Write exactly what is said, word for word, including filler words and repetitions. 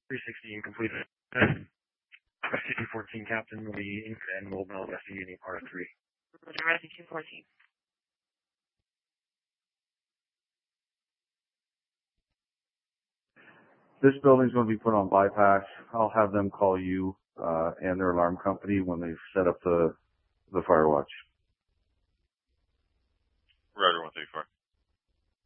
three sixteen completed. S C P fourteen Captain will be in and will now investigating R three. Rescue fourteen. This building's going to be put on bypass. I'll have them call you uh, and their alarm company when they've set up the the fire watch. Roger, one thirty-four.